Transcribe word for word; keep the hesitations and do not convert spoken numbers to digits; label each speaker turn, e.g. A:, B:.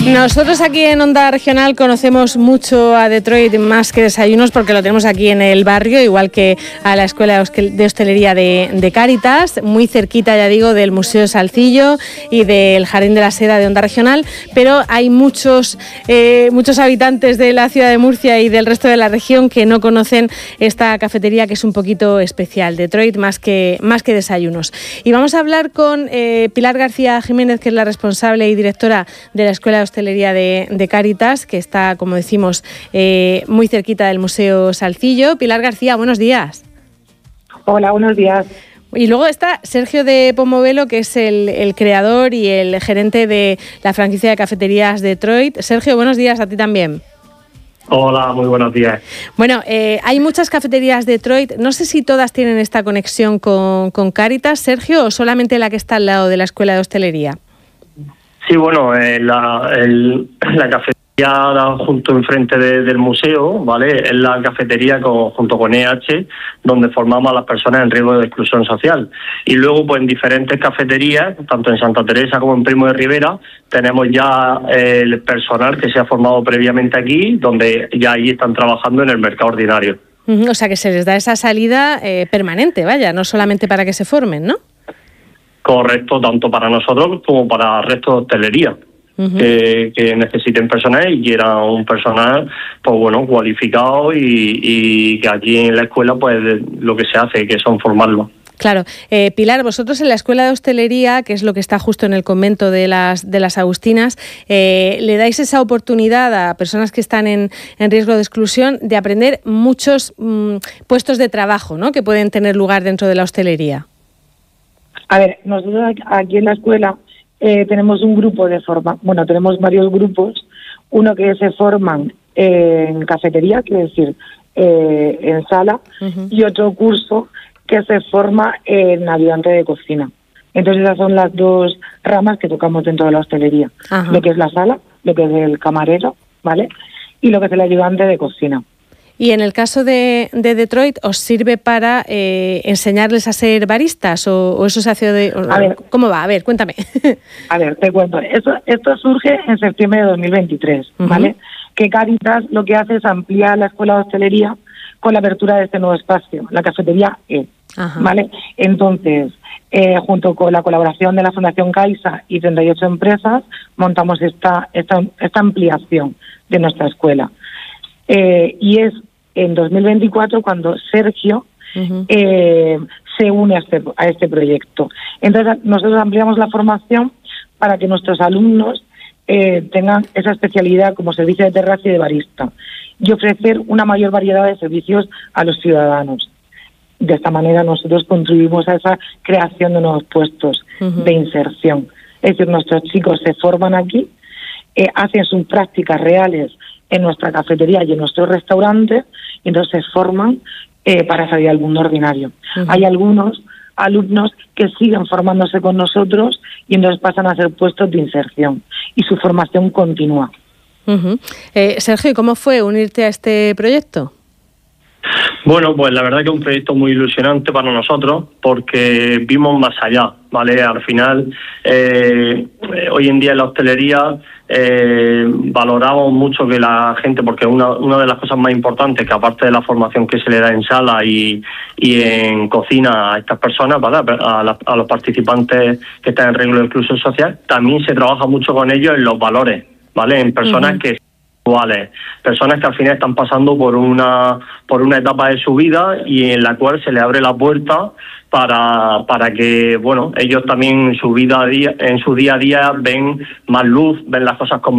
A: Nosotros aquí en Onda Regional conocemos mucho a Detroit más que desayunos porque lo tenemos aquí en el barrio, igual que a la Escuela de Hostelería de, de Cáritas, muy cerquita, ya digo, del Museo Salcillo y del Jardín de la Seda de Onda Regional, pero hay muchos, eh, muchos habitantes de la ciudad de Murcia y del resto de la región que no conocen esta cafetería, que es un poquito especial, Detroit más que, más que desayunos. Y vamos a hablar con eh, Pilar García Jiménez, que es la responsable y directora de la Escuela de Hostelería de, de Cáritas, que está, como decimos, eh, muy cerquita del Museo Salcillo. Pilar García, buenos días.
B: Hola, buenos días.
A: Y luego está Sergio de Pomovelo, que es el, el creador y el gerente de la franquicia de cafeterías Detroit. Sergio, buenos días a ti también.
C: Hola, muy buenos días.
A: Bueno, eh, hay muchas cafeterías Detroit. No sé si todas tienen esta conexión con, con Cáritas, Sergio, o solamente la que está al lado de la Escuela de Hostelería.
C: Sí, bueno, eh, la, el, la cafetería junto enfrente de, del museo, ¿vale? Es la cafetería con, junto con E H, donde formamos a las personas en riesgo de exclusión social. Y luego, pues en diferentes cafeterías, tanto en Santa Teresa como en Primo de Rivera, tenemos ya eh, el personal que se ha formado previamente aquí, donde ya ahí están trabajando en el mercado ordinario.
A: O sea, que se les da esa salida eh, permanente, vaya, no solamente para que se formen, ¿no?
C: Correcto, tanto para nosotros como para el resto de hostelería. Uh-huh. que, que necesiten personal y quieran un personal, pues bueno, cualificado y, y que aquí en la escuela pues lo que se hace, que son formarlos.
A: Claro. Eh, Pilar, vosotros en la Escuela de Hostelería, que es lo que está justo en el convento de las de las Agustinas, eh, le dais esa oportunidad a personas que están en, en riesgo de exclusión de aprender muchos mmm, puestos de trabajo, ¿no?, que pueden tener lugar dentro de la hostelería.
B: A ver, nosotros aquí en la escuela eh, tenemos un grupo de forma, bueno, tenemos varios grupos, uno que se forman eh, en cafetería, quiero decir, eh, en sala, uh-huh. y otro curso que se forma en ayudante de cocina. Entonces esas son las dos ramas que tocamos dentro de la hostelería, uh-huh. lo que es la sala, lo que es el camarero, ¿vale?, y lo que es el ayudante de cocina.
A: Y en el caso de, de Detroit, ¿os sirve para eh, enseñarles a ser baristas o, o eso se hace de...? O,
B: a ver,
A: ¿cómo va? A ver, cuéntame.
B: A ver, te cuento. Esto, esto surge en septiembre de dos mil veintitrés, uh-huh. ¿vale? Que Cáritas lo que hace es ampliar la escuela de hostelería con la apertura de este nuevo espacio, la cafetería E, uh-huh. ¿vale? Entonces, eh, junto con la colaboración de la Fundación Caixa y treinta y ocho empresas, montamos esta, esta, esta ampliación de nuestra escuela. Eh, y es en dos mil veinticuatro cuando Sergio uh-huh. eh, se une a este, a este proyecto. Entonces nosotros ampliamos la formación para que nuestros alumnos eh, tengan esa especialidad como servicio de terraza y de barista y ofrecer una mayor variedad de servicios a los ciudadanos. De esta manera nosotros contribuimos a esa creación de nuevos puestos uh-huh. de inserción. Es decir, nuestros chicos se forman aquí, eh, hacen sus prácticas reales en nuestra cafetería y en nuestro restaurante, y entonces se forman eh, para salir al mundo ordinario. Uh-huh. Hay algunos alumnos que siguen formándose con nosotros y entonces pasan a ser puestos de inserción y su formación continúa.
A: Uh-huh. Eh, Sergio, ¿cómo fue unirte a este proyecto?
C: Bueno, pues la verdad que es un proyecto muy ilusionante para nosotros porque vimos más allá, ¿vale? Al final, eh, hoy en día en la hostelería eh, valoramos mucho que la gente, porque una, una de las cosas más importantes, que aparte de la formación que se le da en sala y, y en cocina a estas personas, ¿vale?, a, la, a los participantes que están en riesgo de exclusión social, también se trabaja mucho con ellos en los valores, ¿vale? En personas uh-huh. que personas que al final están pasando por una por una etapa de su vida y en la cual se les abre la puerta para para que bueno ellos también en su vida en su día a día ven más luz, ven las cosas con